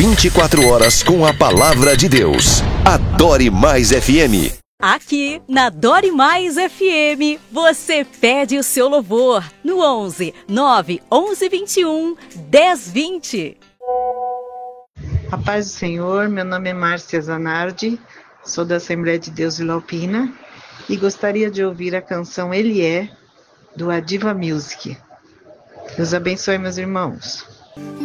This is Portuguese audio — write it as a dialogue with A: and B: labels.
A: 24 horas com a palavra de Deus. Adore Mais FM.
B: Aqui na Adore Mais FM, você pede o seu louvor no 11 9 11 21 10 20.
C: A paz do Senhor, meu nome é Márcia Zanardi, sou da Assembleia de Deus Vila Alpina e gostaria de ouvir a canção Ele É, do Adiva Music. Deus abençoe, meus irmãos.